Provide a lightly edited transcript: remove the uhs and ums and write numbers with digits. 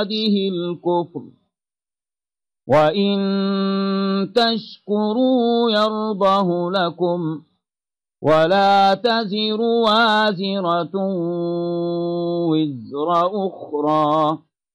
بعده الكفر وإن تشكروا يرضه لكم ولا تزر وازرة وزر أخرى